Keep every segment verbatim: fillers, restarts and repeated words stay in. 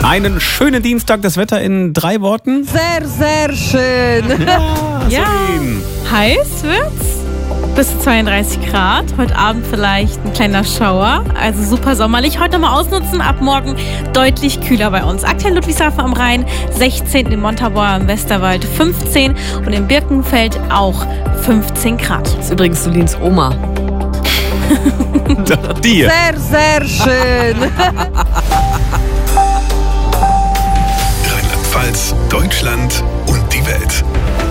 Einen schönen Dienstag, das Wetter in drei Worten. Sehr, sehr schön. Ja, Ja. Celine. Heiß wird's. Bis zu zweiunddreißig Grad. Heute Abend vielleicht ein kleiner Schauer. Also super sommerlich. Heute nochmal ausnutzen. Ab morgen deutlich kühler bei uns. Aktuell Ludwigshafen am Rhein sechzehn, in Montabaur im Westerwald fünfzehn und in Birkenfeld auch fünfzehn Grad. Das ist übrigens Solins Oma. Dir. Sehr, sehr schön. Rheinland-Pfalz, Deutschland und die Welt.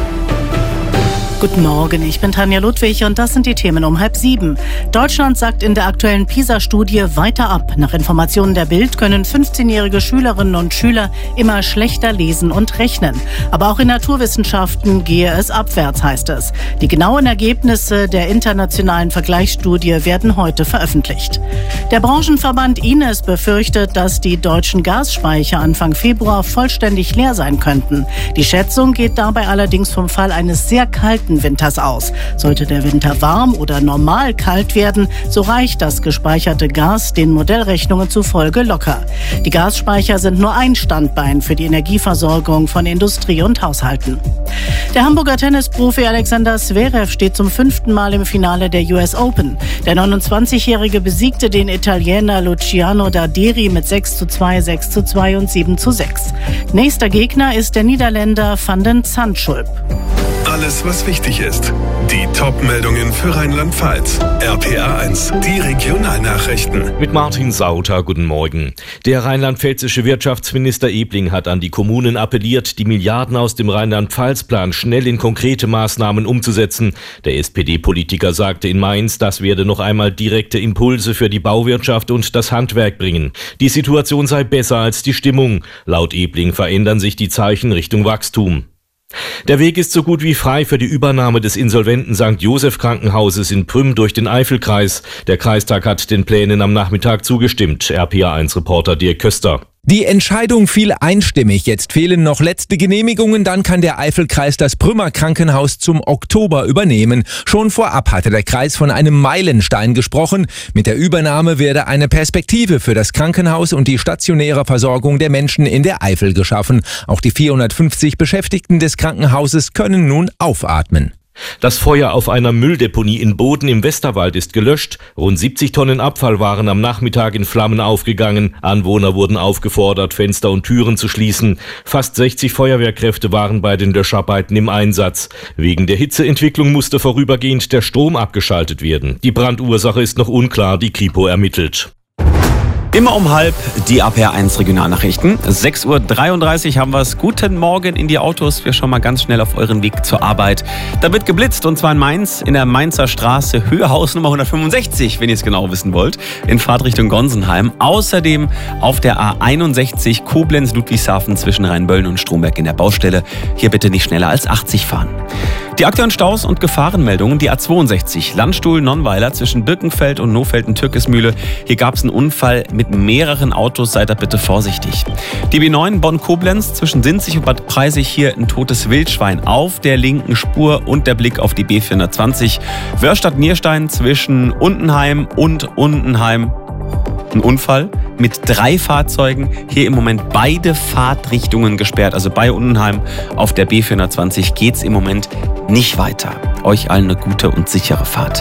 Guten Morgen, ich bin Tanja Ludwig und das sind die Themen um halb sieben. Deutschland sackt in der aktuellen PISA-Studie weiter ab. Nach Informationen der Bild können fünfzehnjährige Schülerinnen und Schüler immer schlechter lesen und rechnen. Aber auch in Naturwissenschaften gehe es abwärts, heißt es. Die genauen Ergebnisse der internationalen Vergleichsstudie werden heute veröffentlicht. Der Branchenverband I N E S befürchtet, dass die deutschen Gasspeicher Anfang Februar vollständig leer sein könnten. Die Schätzung geht dabei allerdings vom Fall eines sehr kalten Winters aus. Sollte der Winter warm oder normal kalt werden, so reicht das gespeicherte Gas den Modellrechnungen zufolge locker. Die Gasspeicher sind nur ein Standbein für die Energieversorgung von Industrie und Haushalten. Der Hamburger Tennisprofi Alexander Zverev steht zum fünften Mal im Finale der U S Open. Der neunundzwanzigjährige besiegte den Italiener Luciano Darderi mit sechs zu zwei, sechs zu zwei und sieben zu sechs. Nächster Gegner ist der Niederländer Van den Zandschulp. Alles, was wichtig ist. Die Top-Meldungen für Rheinland-Pfalz. R P A eins, die Regionalnachrichten. Mit Martin Sauter, guten Morgen. Der rheinland-pfälzische Wirtschaftsminister Ebling hat an die Kommunen appelliert, die Milliarden aus dem Rheinland-Pfalz-Plan schnell in konkrete Maßnahmen umzusetzen. Der S P D-Politiker sagte in Mainz, das werde noch einmal direkte Impulse für die Bauwirtschaft und das Handwerk bringen. Die Situation sei besser als die Stimmung. Laut Ebling verändern sich die Zeichen Richtung Wachstum. Der Weg ist so gut wie frei für die Übernahme des insolventen Sankt Joseph Krankenhauses in Prüm durch den Eifelkreis. Der Kreistag hat den Plänen am Nachmittag zugestimmt. R P A eins Reporter Dirk Köster. Die Entscheidung fiel einstimmig. Jetzt fehlen noch letzte Genehmigungen. Dann kann der Eifelkreis das Prümer Krankenhaus zum Oktober übernehmen. Schon vorab hatte der Kreis von einem Meilenstein gesprochen. Mit der Übernahme werde eine Perspektive für das Krankenhaus und die stationäre Versorgung der Menschen in der Eifel geschaffen. Auch die vierhundertfünfzig Beschäftigten des Krankenhauses können nun aufatmen. Das Feuer auf einer Mülldeponie in Boden im Westerwald ist gelöscht. Rund siebzig Tonnen Abfall waren am Nachmittag in Flammen aufgegangen. Anwohner wurden aufgefordert, Fenster und Türen zu schließen. Fast sechzig Feuerwehrkräfte waren bei den Löscharbeiten im Einsatz. Wegen der Hitzeentwicklung musste vorübergehend der Strom abgeschaltet werden. Die Brandursache ist noch unklar, die Kripo ermittelt. Immer um halb die R P A eins Regionalnachrichten. sechs Uhr dreiunddreißig haben wir es. Guten Morgen in die Autos. Wir schauen mal ganz schnell auf euren Weg zur Arbeit. Da wird geblitzt und zwar in Mainz, in der Mainzer Straße, Höhe Hausnummer hundertfünfundsechzig, wenn ihr es genau wissen wollt, in Fahrtrichtung Gonsenheim. Außerdem auf der A einundsechzig Koblenz-Ludwigshafen zwischen Rheinböllen und Stromberg in der Baustelle. Hier bitte nicht schneller als achtzig fahren. Die aktuellen Staus und Gefahrenmeldungen, die A zweiundsechzig, Landstuhl-Nonnweiler zwischen Birkenfeld und Nofelden-Türkesmühle. Hier gab es einen Unfall mit mehreren Autos, seid da bitte vorsichtig. Die B neun Bonn-Koblenz zwischen Sinzig und Bad Preisig, hier ein totes Wildschwein auf der linken Spur und der Blick auf die B vierhundertzwanzig. Wörstadt-Nierstein zwischen Untenheim und Untenheim. Ein Unfall mit drei Fahrzeugen. Hier im Moment beide Fahrtrichtungen gesperrt. Also bei Untenheim auf der B vierhundertzwanzig geht es im Moment nicht weiter. Euch allen eine gute und sichere Fahrt.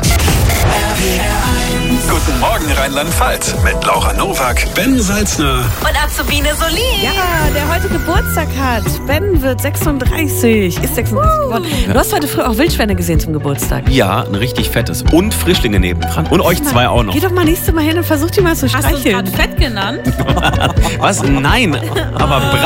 Guten Morgen Rheinland-Pfalz mit Laura Nowak, Ben Salzner Und Azubine Solin. Ja, der heute Geburtstag hat. Ben wird sechsunddreißig. Ist sechsunddreißig geworden. Du hast heute früh auch Wildschweine gesehen zum Geburtstag. Ja, ein richtig fettes. Und Frischlinge nebendran. Und euch zwei auch noch. Geh doch mal nächstes Mal hin und versuch die mal zu Hast du uns streicheln. gerade fett genannt? Was? Nein, aber brav.